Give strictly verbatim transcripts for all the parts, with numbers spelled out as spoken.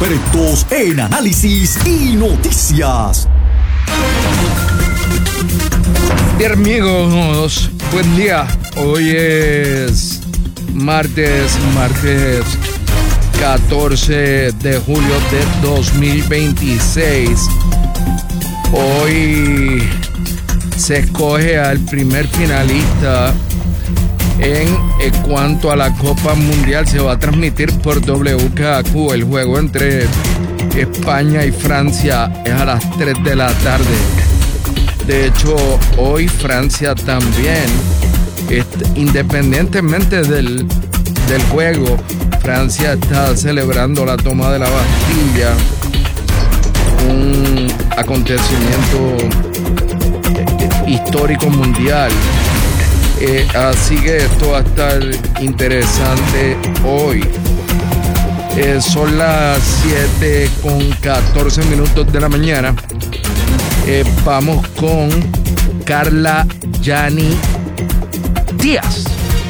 expertos en análisis y noticias. Bien, amigos, buen día. Hoy es martes, martes catorce de julio de dos mil veintiséis. Hoy se escoge al primer finalista en, en cuanto a la Copa Mundial. Se va a transmitir por W K A Q. El juego entre España y Francia es a las tres de la tarde. De hecho, hoy Francia también, independientemente del, del juego, Francia está celebrando la toma de la Bastilla, un acontecimiento histórico mundial. Eh, así que esto va a estar interesante hoy. Eh, son las siete con catorce minutos de la mañana. Eh, vamos con Carla Yani Díaz.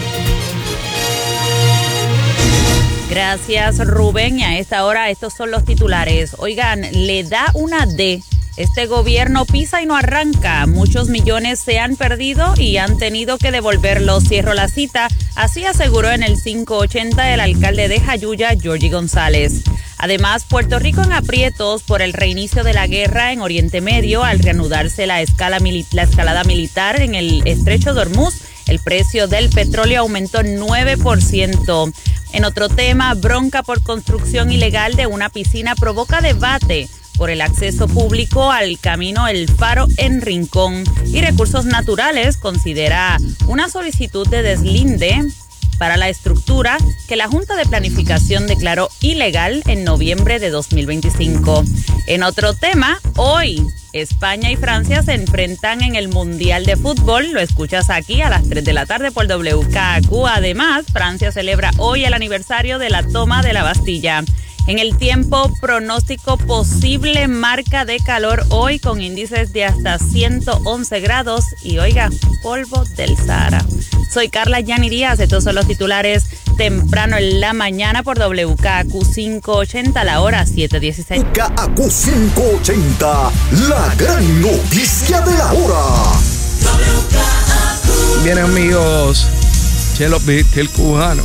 Gracias, Rubén. Y a esta hora estos son los titulares. Oigan, le da una D. Este gobierno pisa y no arranca. Muchos millones se han perdido y han tenido que devolverlos. Cierro la cita. Así aseguró en el cinco ochenta el alcalde de Jayuya, Georgie González. Además, Puerto Rico en aprietos por el reinicio de la guerra en Oriente Medio al reanudarse la, escala mili- la escalada militar en el estrecho de Hormuz. El precio del petróleo aumentó nueve por ciento. En otro tema, bronca por construcción ilegal de una piscina provoca debate por el acceso público al camino El Faro en Rincón. Y Recursos Naturales considera una solicitud de deslinde para la estructura que la Junta de Planificación declaró ilegal en noviembre de dos mil veinticinco. En otro tema, hoy España y Francia se enfrentan en el Mundial de Fútbol. Lo escuchas aquí a las tres de la tarde por W K A Q. Además, Francia celebra hoy el aniversario de la toma de la Bastilla. En el tiempo, pronóstico posible marca de calor hoy con índices de hasta ciento once grados y, oiga, polvo del Sahara. Soy Carla Yani Díaz. Estos son los titulares temprano en la mañana por W K A Q cinco ochenta, la hora siete dieciséis. W K A Q cinco ochenta, la gran noticia de la hora. Bien, amigos, Chelo, ¿viste el cubano?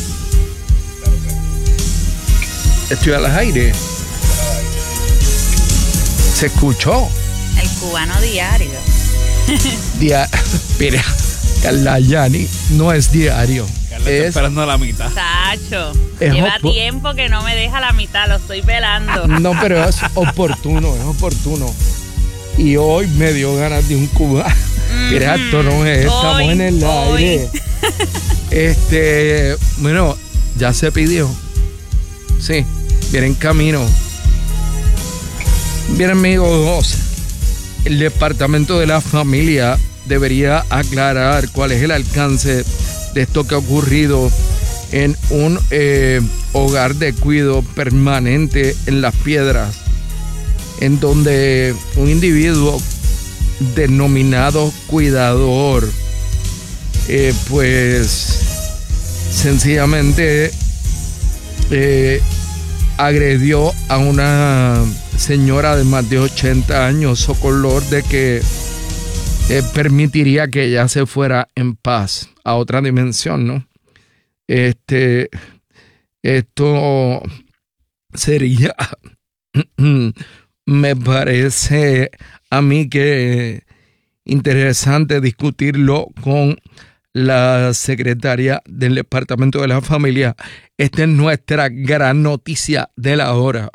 Estoy al aire. Se escuchó. El cubano diario. Dia- Mira, Carla Yani no es diario. Carla es... está esperando a la mitad. Tacho, Es lleva opo- tiempo que no me deja la mitad, lo estoy velando. No, pero es oportuno, es oportuno. Y hoy me dio ganas de un cubano. Mm-hmm. Mira, esto no es, estamos Hoy, en el hoy. aire. Este, bueno, ya se pidió. Sí, viene en camino. Bien, amigos, el Departamento de la Familia debería aclarar cuál es el alcance de esto que ha ocurrido en un eh, hogar de cuidado permanente en Las Piedras, en donde un individuo denominado cuidador, eh, pues sencillamente eh, agredió a una señora de más de ochenta años, so color de que eh, permitiría que ella se fuera en paz a otra dimensión, ¿no? Este, esto sería, me parece a mí que interesante discutirlo con la secretaria del Departamento de la Familia. Esta es nuestra gran noticia de la hora.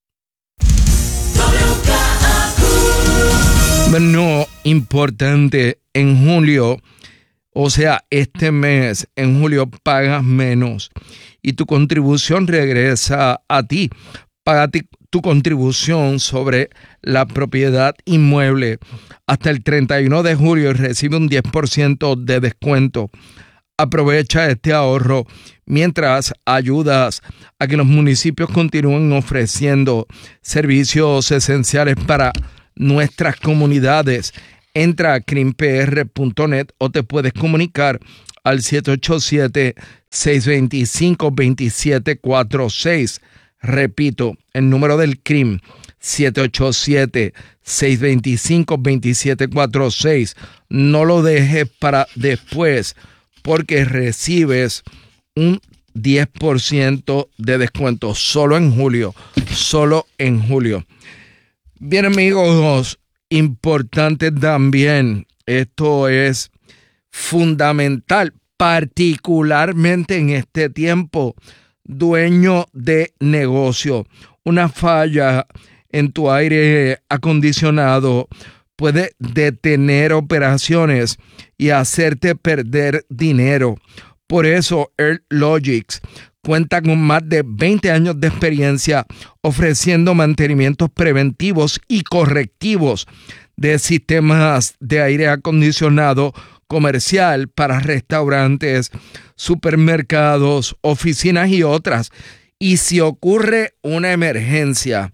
Bueno, importante, en julio, o sea, este mes, en julio pagas menos y tu contribución regresa a ti. Paga ti, tu contribución sobre la propiedad inmueble hasta el treinta y uno de julio y recibe un diez por ciento de descuento. Aprovecha este ahorro mientras ayudas a que los municipios continúen ofreciendo servicios esenciales para nuestras comunidades. Entra a crim p r punto net o te puedes comunicar al siete ocho siete, seis dos cinco, dos siete cuatro seis. Repito, el número del C R I M, siete ocho siete, seis dos cinco, dos siete cuatro seis. No lo dejes para después, porque recibes un diez por ciento de descuento solo en julio, solo en julio. Bien, amigos, importante también, esto es fundamental, particularmente en este tiempo. Dueño de negocio, una falla en tu aire acondicionado puede detener operaciones y hacerte perder dinero. Por eso AirLogix cuenta con más de veinte años de experiencia ofreciendo mantenimientos preventivos y correctivos de sistemas de aire acondicionado comercial para restaurantes, supermercados, oficinas y otras. Y si ocurre una emergencia,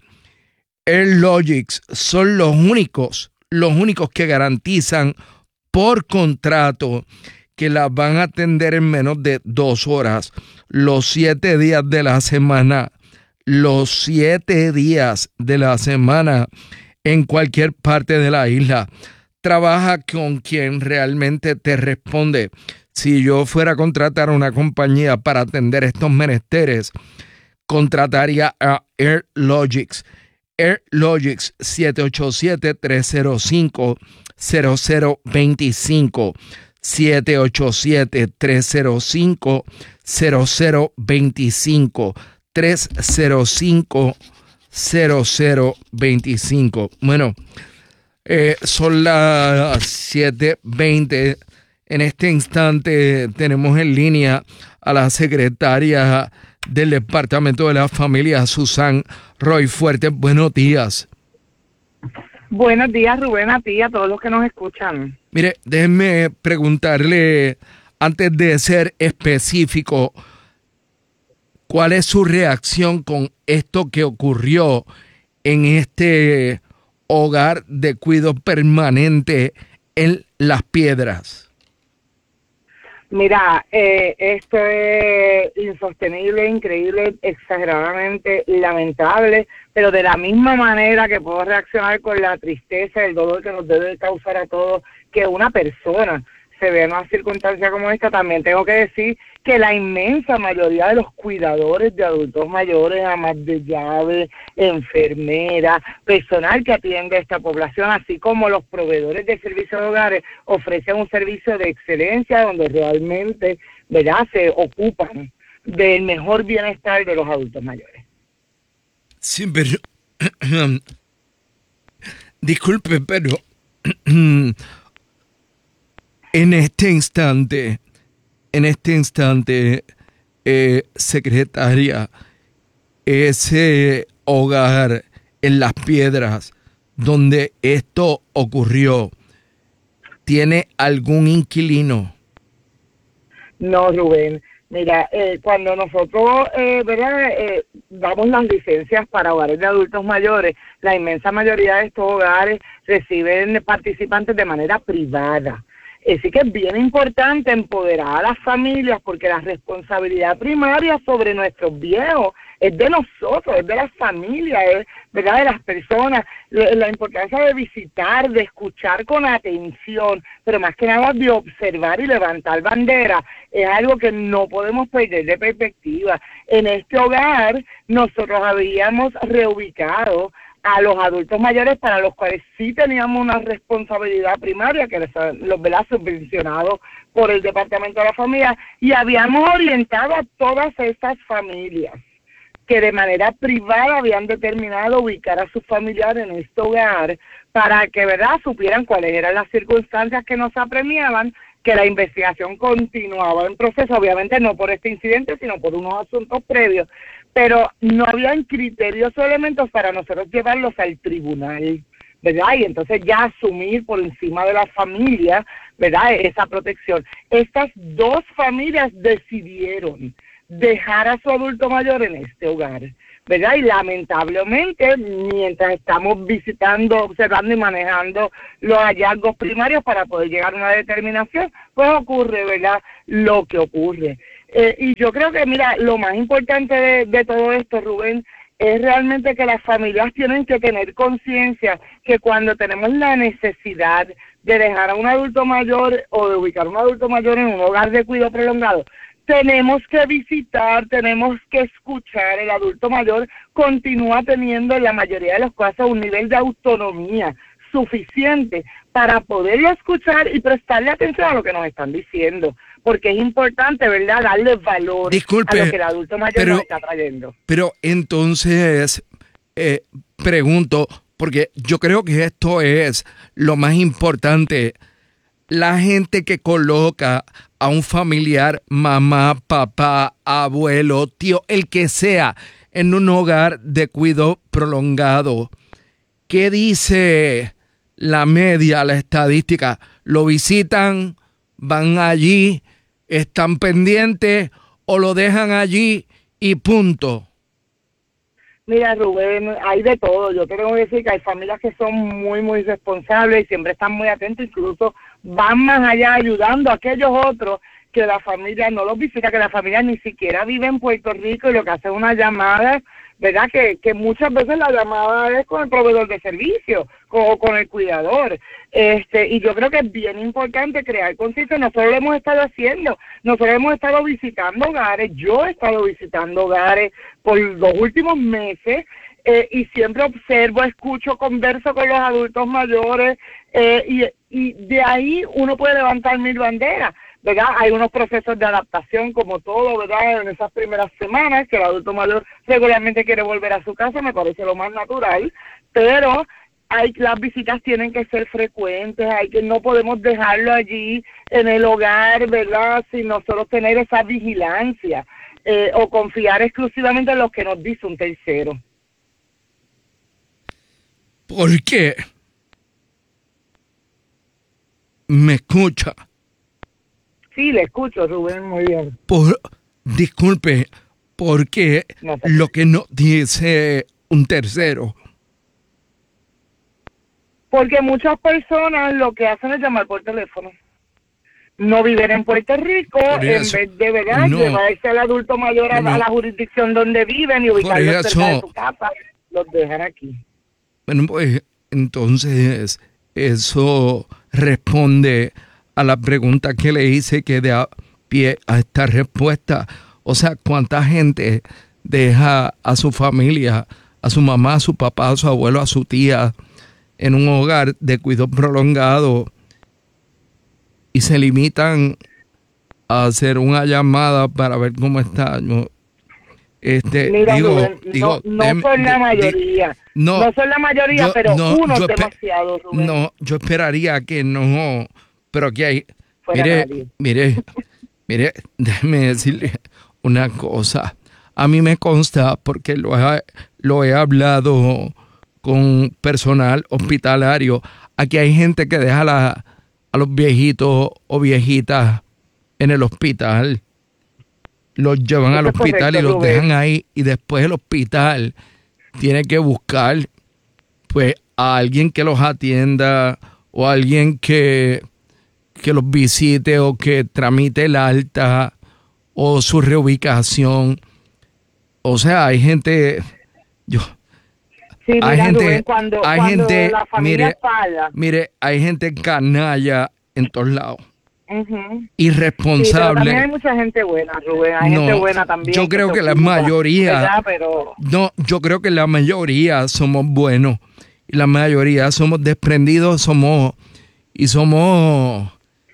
AirLogix son los únicos, los únicos que garantizan por contrato que las van a atender en menos de dos horas, los siete días de la semana, los siete días de la semana en cualquier parte de la isla. Trabaja con quien realmente te responde. Si yo fuera a contratar a una compañía para atender estos menesteres, contrataría a AirLogix. AirLogix siete ocho siete, tres cero cinco, cero cero dos cinco. siete ocho siete, tres cero cinco, cero cero dos cinco. tres cero cinco, cero cero dos cinco. Bueno, Eh, son las siete veinte. En este instante tenemos en línea a la secretaria del Departamento de la Familia, Susan Roy Fuerte. Buenos días. Buenos días, Rubén, a ti y a todos los que nos escuchan. Mire, déjenme preguntarle, antes de ser específico, ¿cuál es su reacción con esto que ocurrió en este hogar de cuidado permanente en Las Piedras? Mira, eh, esto es insostenible, increíble, exageradamente lamentable, pero de la misma manera que puedo reaccionar con la tristeza, el dolor que nos debe causar a todos que una persona se ve en una circunstancia como esta, también tengo que decir que la inmensa mayoría de los cuidadores de adultos mayores, amas de llave, enfermeras, personal que atiende a esta población, así como los proveedores de servicios de hogares, ofrecen un servicio de excelencia donde realmente, ¿verdad?, se ocupan del mejor bienestar de los adultos mayores. Sí, pero disculpe, pero en este instante, en este instante, eh, secretaria, ese hogar en Las Piedras donde esto ocurrió, ¿tiene algún inquilino? No, Rubén. Mira, eh, cuando nosotros, eh, ¿verdad?, eh, damos las licencias para hogares de adultos mayores, la inmensa mayoría de estos hogares reciben participantes de manera privada. Así que es bien importante empoderar a las familias porque la responsabilidad primaria sobre nuestros viejos es de nosotros, es de las familias, es, ¿verdad?, de las personas. La, la importancia de visitar, de escuchar con atención, pero más que nada de observar y levantar bandera, es algo que no podemos perder de perspectiva. En este hogar nosotros habíamos reubicado a los adultos mayores para los cuales sí teníamos una responsabilidad primaria, que los verá subvencionados por el Departamento de la Familia, y habíamos orientado a todas estas familias que de manera privada habían determinado ubicar a sus familiares en este hogar para que, ¿verdad?, supieran cuáles eran las circunstancias que nos apremiaban, que la investigación continuaba en proceso, obviamente no por este incidente, sino por unos asuntos previos, pero no habían criterios o elementos para nosotros llevarlos al tribunal, ¿verdad? Y entonces ya asumir por encima de la familia, ¿verdad?, esa protección. Estas dos familias decidieron dejar a su adulto mayor en este hogar, ¿verdad? Y lamentablemente, mientras estamos visitando, observando y manejando los hallazgos primarios para poder llegar a una determinación, pues ocurre, ¿verdad?, lo que ocurre. Eh, y yo creo que, mira, lo más importante de, de todo esto, Rubén, es realmente que las familias tienen que tener conciencia que cuando tenemos la necesidad de dejar a un adulto mayor o de ubicar a un adulto mayor en un hogar de cuidado prolongado, tenemos que visitar, tenemos que escuchar. El adulto mayor continúa teniendo en la mayoría de los casos un nivel de autonomía suficiente para poderlo escuchar y prestarle atención a lo que nos están diciendo, porque es importante, ¿verdad?, darle valor Disculpe, a lo que el adulto mayor pero, nos está trayendo. Pero entonces, eh, pregunto, porque yo creo que esto es lo más importante, la gente que coloca a un familiar, mamá, papá, abuelo, tío, el que sea, en un hogar de cuidado prolongado, ¿qué dice la media, la estadística? ¿Lo visitan, van allí, están pendientes o lo dejan allí y punto? Mira, Rubén, hay de todo. Yo tengo que decir que hay familias que son muy, muy responsables y siempre están muy atentos, incluso van más allá ayudando a aquellos otros que la familia no los visita, que la familia ni siquiera vive en Puerto Rico y lo que hace es una llamada, ¿verdad? Que, que muchas veces la llamada es con el proveedor de servicio o con el cuidador. Este, y yo creo que es bien importante crear conciencia. Nosotros lo hemos estado haciendo, nosotros hemos estado visitando hogares, yo he estado visitando hogares por los últimos meses, eh, y siempre observo, escucho, converso con los adultos mayores, eh, y, y de ahí uno puede levantar mil banderas, ¿verdad? Hay unos procesos de adaptación como todo, ¿verdad? En esas primeras semanas que el adulto mayor regularmente quiere volver a su casa, me parece lo más natural, pero hay, las visitas tienen que ser frecuentes, hay que no podemos dejarlo allí en el hogar, ¿verdad? Sin nosotros tener esa vigilancia, eh, o confiar exclusivamente en lo que nos dice un tercero. ¿Por qué? ¿Me escucha? Sí, le escucho, Rubén, muy bien. Por, disculpe, porque No sé. lo que nos dice un tercero. Porque muchas personas lo que hacen es llamar por teléfono. No viven en Puerto Rico, en eso, vez de, ¿verdad?, no, llevarse al adulto mayor a, no, a la jurisdicción donde viven y ubicarlos eso, cerca de su casa, los dejan aquí. Bueno, pues entonces eso responde a la pregunta que le hice que da pie a esta respuesta. O sea, ¿cuánta gente deja a su familia, a su mamá, a su papá, a su abuelo, a su tía en un hogar de cuidado prolongado y se limitan a hacer una llamada para ver cómo está? Yo, este, Mira, digo, Rubén, digo, no, no dem, son la de, mayoría, de, no, no son la mayoría, yo, pero no, uno es yo, demasiado, Rubén. No, yo esperaría que no, pero que hay, Fuera mire, nadie. mire, mire, déjeme decirle una cosa. A mí me consta, porque lo he, lo he hablado con personal hospitalario, aquí hay gente que deja la, a los viejitos o viejitas en el hospital. Los llevan Eso al es hospital correcto, y los Rubén. dejan ahí, y después el hospital tiene que buscar pues a alguien que los atienda o alguien que, que los visite o que tramite el alta o su reubicación. O sea, hay gente, yo, Sí, mira, hay gente, Rubén, cuando, hay cuando gente, la familia mire, falla. mire, hay gente canalla en todos lados, Uh-huh. irresponsable. Sí, pero también hay mucha gente buena, Rubén, hay No, gente buena también. yo creo se que la ocupa, mayoría, ¿verdad? Pero no, yo creo que la mayoría somos buenos y la mayoría somos desprendidos, somos y somos,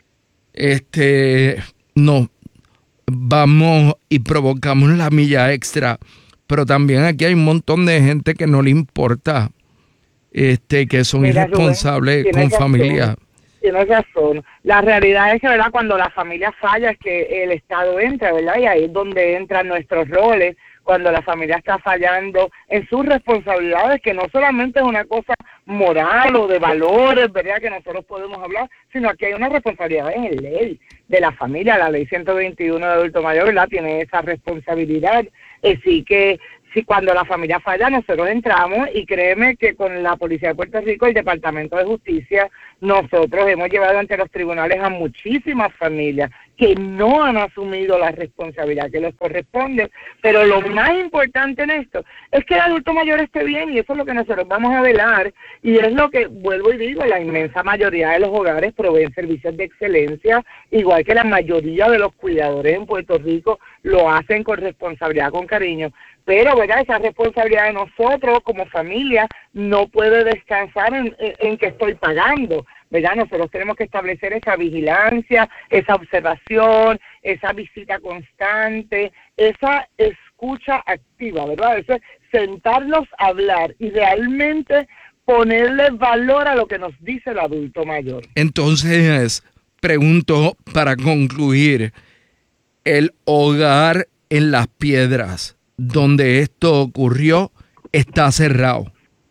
este, no, vamos y provocamos la milla extra, pero también aquí hay un montón de gente que no le importa, este, que son Mira, irresponsables Rubén, con tienes familia. razón. Tienes razón. La realidad es que, ¿verdad?, cuando la familia falla es que el Estado entra, ¿verdad? Y ahí es donde entran nuestros roles, cuando la familia está fallando en sus responsabilidades, que no solamente es una cosa moral o de valores, ¿verdad?, que nosotros podemos hablar, sino que hay una responsabilidad en ley de la familia. La ley ciento veintiuno de adulto mayor, ¿verdad?, tiene esa responsabilidad. Así que si cuando la familia falla, nosotros entramos, y créeme que con la Policía de Puerto Rico, el Departamento de Justicia, nosotros hemos llevado ante los tribunales a muchísimas familias que no han asumido la responsabilidad que les corresponde, pero lo más importante en esto es que el adulto mayor esté bien, y eso es lo que nosotros vamos a velar, y es lo que, vuelvo y digo, la inmensa mayoría de los hogares proveen servicios de excelencia, igual que la mayoría de los cuidadores en Puerto Rico lo hacen con responsabilidad, con cariño, pero, ¿verdad?, esa responsabilidad de nosotros como familia no puede descansar en, en, en que estoy pagando, ¿verdad? Nosotros tenemos que establecer esa vigilancia, esa observación, esa visita constante, esa escucha activa, ¿verdad? Eso es sentarlos a hablar y realmente ponerle valor a lo que nos dice el adulto mayor. Entonces, pregunto para concluir, el hogar en Las Piedras, donde esto ocurrió, está cerrado.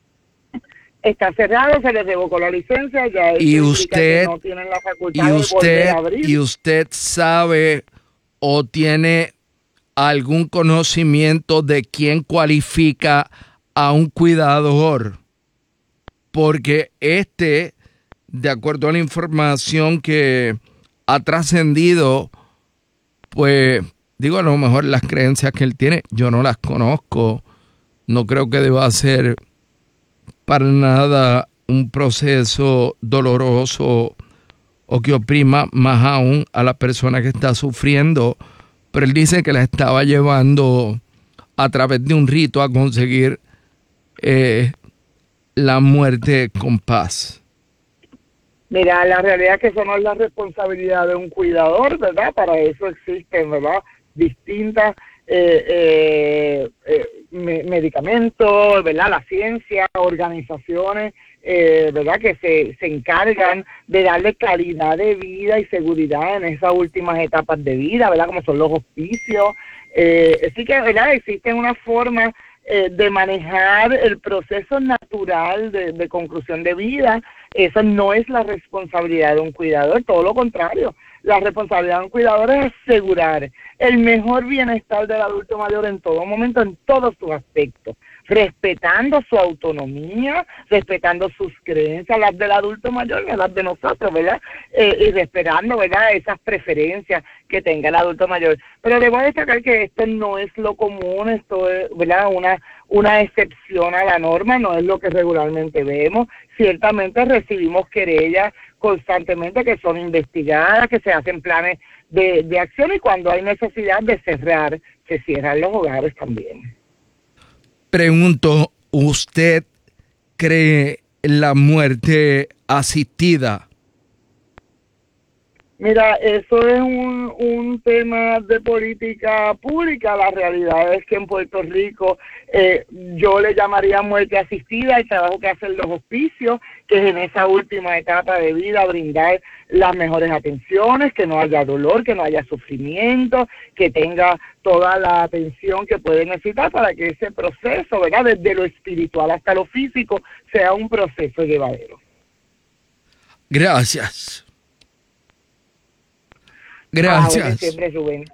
Está cerrado, se les revocó la licencia, ya y usted, no tienen la facultad y de usted, volver a abrir. Y usted sabe o tiene algún conocimiento de quién cualifica a un cuidador, porque este, de acuerdo a la información que ha trascendido, pues digo, a lo mejor las creencias que él tiene, yo no las conozco, no creo que deba ser para nada un proceso doloroso o que oprima más aún a la persona que está sufriendo, pero él dice que la estaba llevando a través de un rito a conseguir eh, la muerte con paz. Mira, la realidad es que eso no es la responsabilidad de un cuidador, ¿verdad? Para eso existen, ¿verdad?, distintas eh, eh, eh, me, medicamentos, ¿verdad?, la ciencia, organizaciones, eh, ¿verdad?, que se, se encargan de darle calidad de vida y seguridad en esas últimas etapas de vida, ¿verdad?, como son los hospicios. Eh, así que, ¿verdad?, existen una forma eh, de manejar el proceso natural de, de conclusión de vida. Esa no es la responsabilidad de un cuidador, todo lo contrario. La responsabilidad de un cuidador es asegurar el mejor bienestar del adulto mayor en todo momento, en todos sus aspectos, respetando su autonomía, respetando sus creencias, las del adulto mayor y las de nosotros, ¿verdad? Eh, y respetando, ¿verdad?, esas preferencias que tenga el adulto mayor. Pero debo destacar que esto no es lo común, esto es, ¿verdad?, una, una excepción a la norma, no es lo que regularmente vemos. Ciertamente recibimos querellas constantemente que son investigadas, que se hacen planes de, de acción, y cuando hay necesidad de cerrar, se cierran los hogares también. Pregunto, ¿usted cree en la muerte asistida? Mira, eso es un, un tema de política pública. La realidad es que en Puerto Rico eh, yo le llamaría muerte asistida el trabajo que hacen los hospicios, que es en esa última etapa de vida brindar las mejores atenciones, que no haya dolor, que no haya sufrimiento, que tenga toda la atención que puede necesitar para que ese proceso, ¿verdad?, desde lo espiritual hasta lo físico, sea un proceso llevadero. Gracias. Gracias. Siempre, Rubén.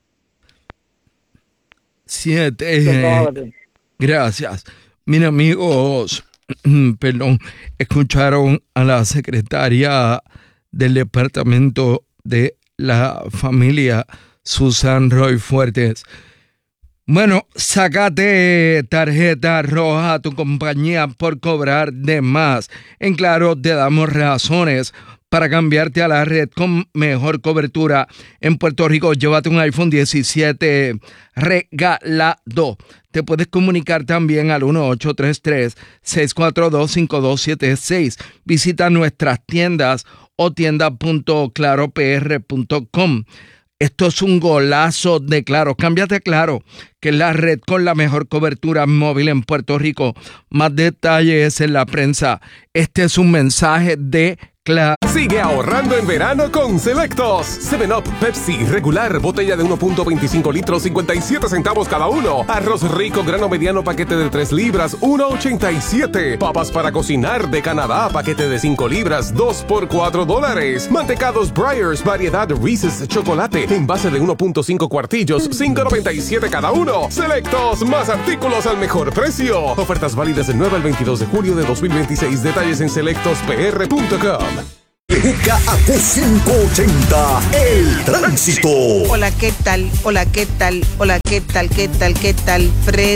Siete. Gracias. Mis amigos, perdón, escucharon a la secretaria del Departamento de la Familia, Susan Roy Fuertes. Bueno, sácate tarjeta roja a tu compañía por cobrar de más. En Claro te damos razones para cambiarte a la red con mejor cobertura en Puerto Rico. Llévate un iPhone diecisiete regalado. Te puedes comunicar también al uno ocho tres tres, seis cuatro dos, cinco dos siete seis. Visita nuestras tiendas o tienda punto claro p r punto com. Esto es un golazo de Claro. Cámbiate a Claro, que es la red con la mejor cobertura móvil en Puerto Rico. Más detalles en la prensa. Este es un mensaje de Claro. Sigue ahorrando en verano con Selectos. seven up, Pepsi, regular, botella de uno punto veinticinco litros, cincuenta y siete centavos cada uno. Arroz rico, grano mediano, paquete de tres libras, uno ochenta y siete. Papas para cocinar de Canadá, paquete de cinco libras, dos por cuatro dólares. Mantecados Breyers, variedad Reese's chocolate, envase de uno punto cinco cuartillos, cinco noventa y siete cada uno. Selectos, más artículos al mejor precio. Ofertas válidas del nueve al veintidós de julio de dos mil veintiséis. Detalles en selectos p r punto com. Juca A Q quinientos ochenta, el tránsito. Hola, ¿qué tal? Hola, ¿qué tal? Hola, ¿qué tal? ¿Qué tal? ¿Qué tal?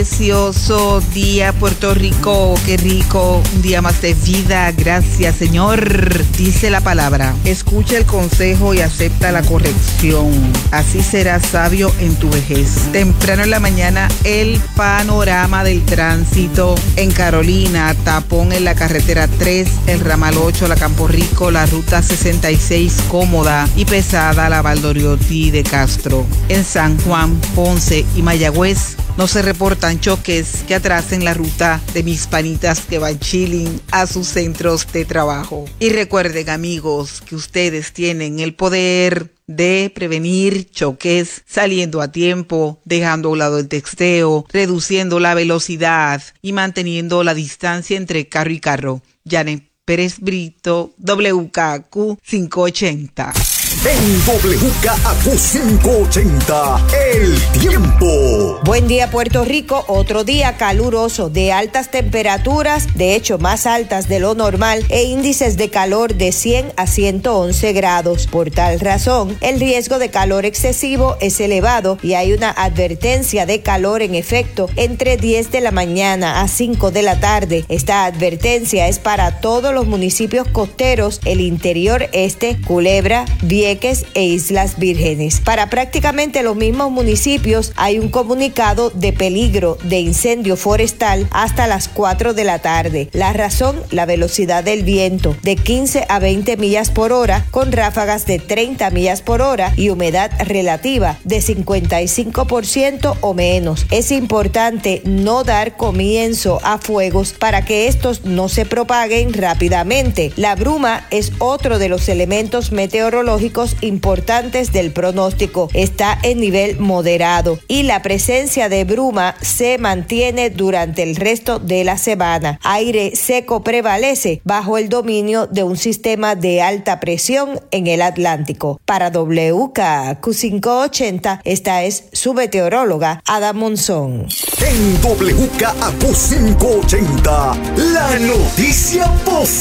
Precioso día, Puerto Rico. Qué rico. Un día más de vida. Gracias, Señor. Dice la palabra. Escucha el consejo y acepta la corrección. Así serás sabio en tu vejez. Temprano en la mañana, el panorama del tránsito en Carolina. Tapón en la carretera tres, el ramal ocho, la Campo Rico, la ruta sesenta y seis cómoda y pesada, la Valdoriotti de Castro. En San Juan, Ponce y Mayagüez no se reportan choques que atrasen la ruta de mis panitas que van chilling a sus centros de trabajo. Y recuerden, amigos, que ustedes tienen el poder de prevenir choques saliendo a tiempo, dejando a un lado el texteo, reduciendo la velocidad y manteniendo la distancia entre carro y carro. Janet Pérez Brito, W K Q quinientos ochenta. En W K A Q quinientos ochenta, el tiempo. Buen día, Puerto Rico. Otro día caluroso de altas temperaturas, de hecho más altas de lo normal, e índices de calor de cien a ciento once grados. Por tal razón, el riesgo de calor excesivo es elevado y hay una advertencia de calor en efecto entre diez de la mañana a cinco de la tarde. Esta advertencia es para todos los municipios costeros, el interior este, Culebra, Vieques e Islas Vírgenes. Para prácticamente los mismos municipios hay un comunicado de peligro de incendio forestal hasta las cuatro de la tarde. La razón, la velocidad del viento de quince a veinte millas por hora con ráfagas de treinta millas por hora y humedad relativa de cincuenta y cinco por ciento o menos. Es importante no dar comienzo a fuegos para que estos no se propaguen rápidamente. La bruma es otro de los elementos meteorológicos importantes del pronóstico. Está en nivel moderado y la presencia de bruma se mantiene durante el resto de la semana. Aire seco prevalece bajo el dominio de un sistema de alta presión en el Atlántico. Para W K Q quinientos ochenta, esta es su meteoróloga Ada Monzón. En W K A Q quinientos ochenta, la noticia positiva.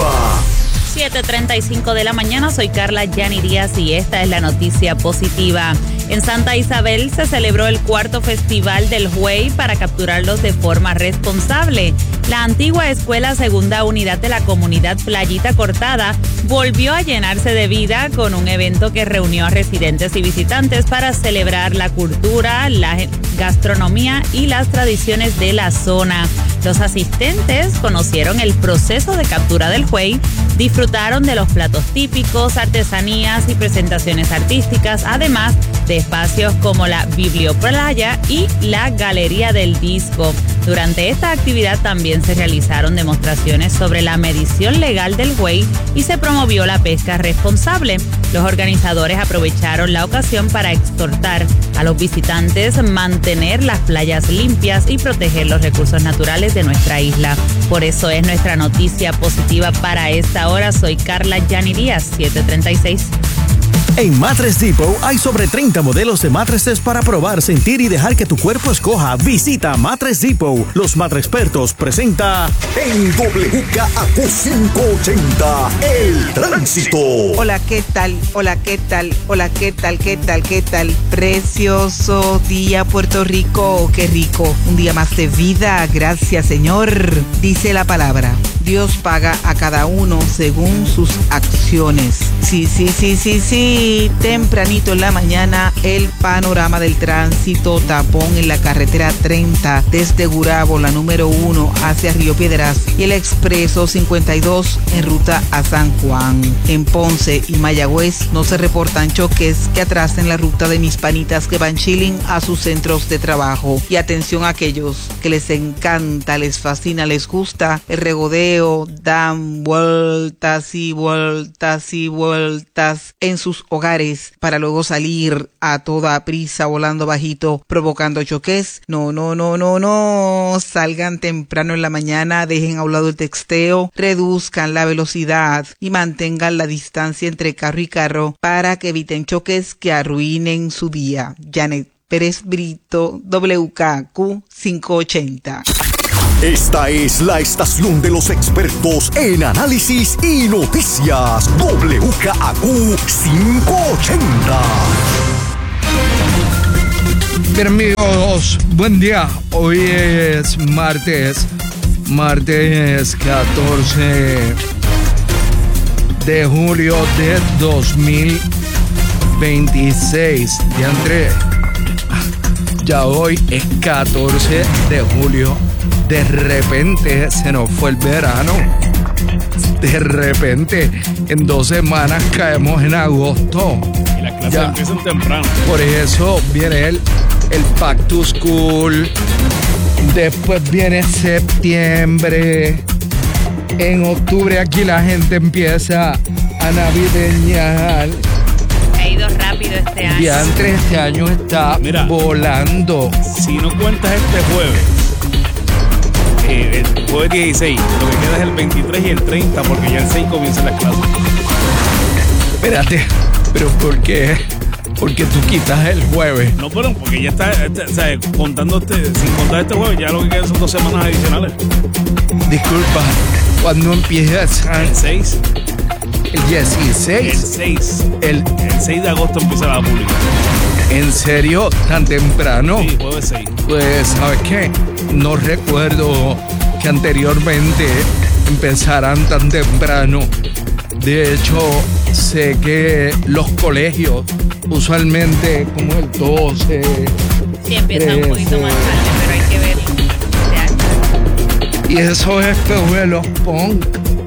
siete treinta y cinco de la mañana, soy Carla Yani Díaz y esta es la noticia positiva. En Santa Isabel se celebró el cuarto festival del Juey para capturarlos de forma responsable. La antigua escuela segunda unidad de la comunidad Playita Cortada volvió a llenarse de vida con un evento que reunió a residentes y visitantes para celebrar la cultura, la gastronomía y las tradiciones de la zona. Los asistentes conocieron el proceso de captura del Juey, disfrutaron de los platos típicos, artesanías y presentaciones artísticas, además de espacios como la Biblioplaya y la Galería del Disco. Durante esta actividad también se realizaron demostraciones sobre la medición legal del Juey y se promovió la pesca responsable. Los organizadores aprovecharon la ocasión para exhortar a los visitantes mantener las playas limpias y proteger los recursos naturales de nuestra isla. Por eso es nuestra noticia positiva para esta hora. Soy Carla Yani Díaz, siete treinta y seis. En Mattress Depot hay sobre treinta modelos de mattresses para probar, sentir y dejar que tu cuerpo escoja. Visita Mattress Depot. Los Mattrexpertos presenta en W K A Q quinientos ochenta, el tránsito. Hola, ¿qué tal? Hola, ¿qué tal? Hola, ¿qué tal? ¿Qué tal? ¿Qué tal? Precioso día, Puerto Rico. Qué rico. Un día más de vida. Gracias, Señor. Dice la palabra. Dios paga a cada uno según sus acciones. Sí, sí, sí, sí, sí. Tempranito en la mañana, el panorama del tránsito, tapón en la carretera treinta desde Gurabo, la número uno, hacia Río Piedras, y el expreso cincuenta y dos en ruta a San Juan. En Ponce y Mayagüez no se reportan choques que atrasen la ruta de mis panitas que van chilling a sus centros de trabajo. Y atención a aquellos que les encanta, les fascina, les gusta el regodeo, dan vueltas y vueltas y vueltas en sus hogares para luego salir a toda prisa volando bajito provocando choques. No, no, no, no, no. Salgan temprano en la mañana, dejen a un lado el texteo, reduzcan la velocidad y mantengan la distancia entre carro y carro para que eviten choques que arruinen su día. Janet Pérez Brito, W K Q quinientos ochenta. Esta es la estación de los expertos en análisis y noticias. W K A Q quinientos ochenta. Bien, amigos, buen día. Hoy es martes, martes catorce de julio de dos mil veintiséis. Ya entré. Ya hoy es catorce de julio. De repente se nos fue el verano. De repente, en dos semanas caemos en agosto. Y las clases ya empiezan temprano. Por eso viene el, el Back to School. Después viene septiembre. En octubre aquí la gente empieza a navideñar. Ha ido rápido este año. Ya entre este año está Mira, volando. Si no cuentas este jueves, eh, el jueves dieciséis, lo que queda es el veintitrés y el treinta, porque ya el seis comienza la clase. Espérate, pero ¿por qué? Porque tú quitas el jueves. No, pero porque ya está, este, o sea, contando este, sin contar este jueves, ya lo que queda son dos semanas adicionales. Disculpa, ¿cuándo empieza? El seis. El dieciséis. El seis. El, el seis de agosto empieza la pública. ¿En serio? ¿Tan temprano? Sí, jueves seis. Pues, ¿sabes qué? No recuerdo que anteriormente empezaran tan temprano. De hecho, sé que los colegios usualmente como el doce. Sí, empiezan un poquito más tarde, pero hay que ver este año. Y esos espejuelos punk.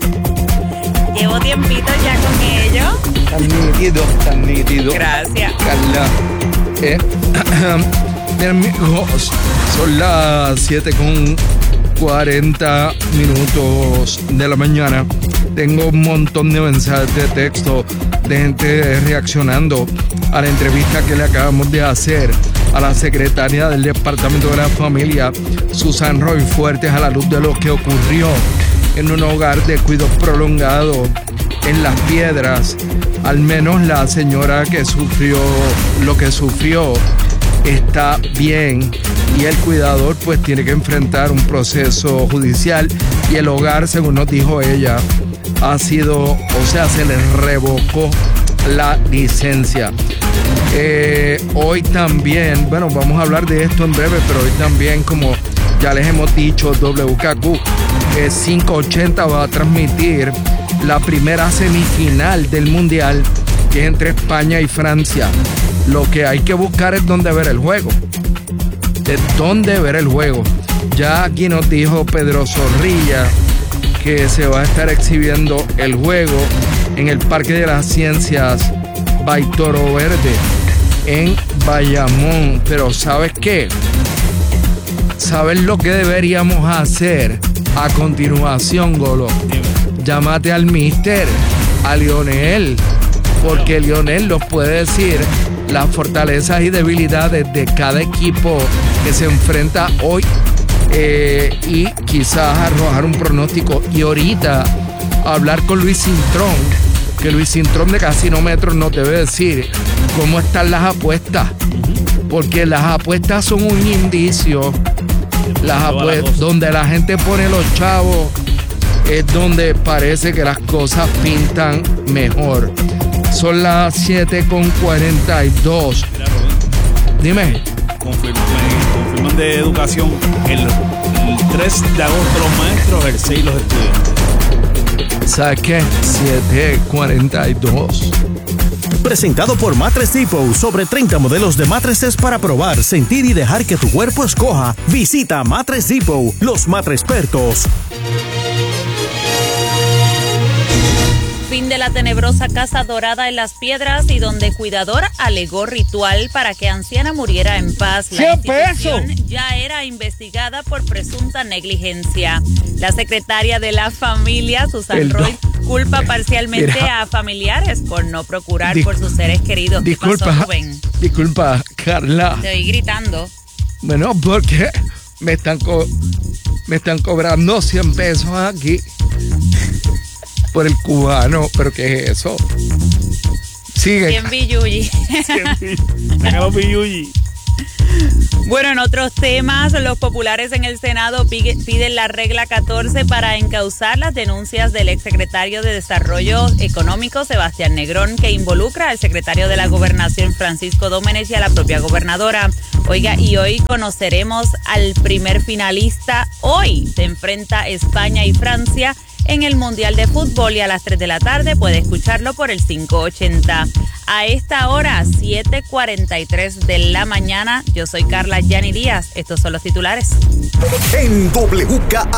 Llevo tiempito ya con ellos. Tan nítido, tan nítido. Gracias. Carla. Eh, bien, amigos, son las siete con cuarenta minutos de la mañana. Tengo un montón de mensajes de texto de gente reaccionando a la entrevista que le acabamos de hacer a la secretaria del Departamento de la Familia, Susan Roy Fuertes, a la luz de lo que ocurrió en un hogar de cuidado prolongado en Las Piedras. Al menos la señora que sufrió lo que sufrió está bien y el cuidador pues tiene que enfrentar un proceso judicial y el hogar, según nos dijo ella, ha sido, o sea, se le revocó la licencia. Eh, hoy también, bueno, vamos a hablar de esto en breve, pero hoy también, como ya les hemos dicho, W K Q eh, quinientos ochenta va a transmitir la primera semifinal del Mundial, que es entre España y Francia. Lo que hay que buscar es dónde ver el juego. De dónde ver el juego. Ya aquí nos dijo Pedro Zorrilla que se va a estar exhibiendo el juego en el Parque de las Ciencias by Toro Verde en Bayamón. Pero ¿sabes qué? ¿Sabes lo que deberíamos hacer a continuación, Golo? Llámate al mister, a Lionel, porque Lionel nos puede decir las fortalezas y debilidades de cada equipo que se enfrenta hoy eh, y quizás arrojar un pronóstico. Y ahorita hablar con Luis Cintrón, que Luis Cintrón de Casinómetros nos debe decir cómo están las apuestas, porque las apuestas son un indicio. Las apuestas, donde la gente pone los chavos es donde parece que las cosas pintan mejor. Son las siete con cuarenta y dos. Mira, Rubén. Dime. Confirman, confirman de educación el, el tres de agosto los maestros, el seis los estudiantes. ¿Sabes qué? siete cuarenta y dos. Presentado por Mattress Depot, sobre treinta modelos de mattresses para probar, sentir y dejar que tu cuerpo escoja. Visita Mattress Depot, los matrespertos. Fin de la tenebrosa casa dorada en Las Piedras y donde cuidador alegó ritual para que anciana muriera en paz. La institución ya era investigada por presunta negligencia. La secretaria de la familia, Susan Roy, culpa parcialmente Mira. a familiares por no procurar Dis- por sus seres queridos. Disculpa, ¿Qué pasó, Rubén? Disculpa, Carla. Te oí gritando. Bueno, porque me están, co- me están cobrando cien pesos aquí por el cubano, pero ¿qué es eso? Sigue. cien billuyi. Sácalo billuyi. Bueno, en otros temas, los populares en el Senado piden la regla catorce para encauzar las denuncias del exsecretario de Desarrollo Económico, Sebastián Negrón, que involucra al secretario de la Gobernación, Francisco Dómenes, y a la propia gobernadora. Oiga, y hoy conoceremos al primer finalista. Hoy se enfrenta España y Francia en el Mundial de Fútbol, y a las tres de la tarde puede escucharlo por el quinientos ochenta. A esta hora, siete cuarenta y tres de la mañana, yo soy Carla Yani Díaz. Estos son los titulares. En W K